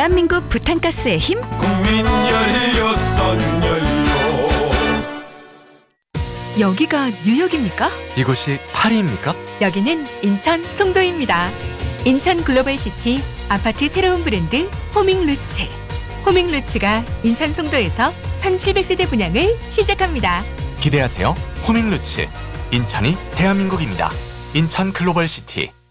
대한민국 부탄가스의 힘 국민 16연료. 여기가 뉴욕입니까? 이곳이 파리입니까? 여기는 인천 송도입니다. 인천 글로벌시티 아파트 새로운 브랜드 호밍루츠. 호밍루츠가 인천 송도에서 1700세대 분양을 시작합니다. 기대하세요. 호밍루츠. 인천이 대한민국입니다. 인천 글로벌시티.